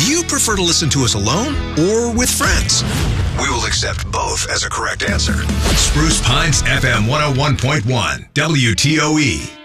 you prefer to listen to us alone or with friends? We will accept both as a correct answer. Spruce Pines FM 101.1 WTOE.